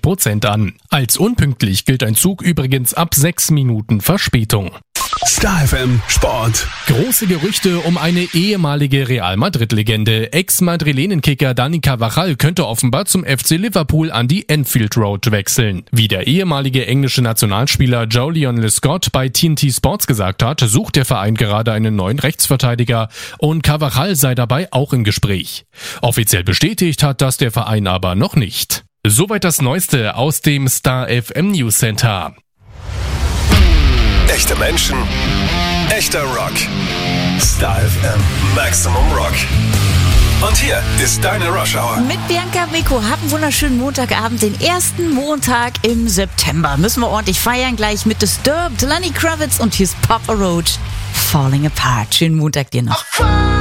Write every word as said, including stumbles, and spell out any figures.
Prozent an. Als unpünktlich gilt ein Zug übrigens ab sechs Minuten Verspätung. Star F M Sport. Große Gerüchte um eine ehemalige Real Madrid-Legende. Ex-Madrilenenkicker Dani Carvajal könnte offenbar zum F C Liverpool an die Anfield Road wechseln. Wie der ehemalige englische Nationalspieler Joleon Lescott bei T N T Sports gesagt hat, sucht der Verein gerade einen neuen Rechtsverteidiger und Carvajal sei dabei auch im Gespräch. Offiziell bestätigt hat das der Verein aber noch nicht. Soweit das Neueste aus dem Star F M News Center. Echte Menschen, echter Rock. Star F M Maximum Rock. Und hier ist deine Rush Hour. Mit Bianca Miko, habt einen wunderschönen Montagabend, den ersten Montag im September. Müssen wir ordentlich feiern, gleich mit Disturbed, Lenny Kravitz und hier ist Papa Roach, Falling Apart. Schönen Montag dir noch.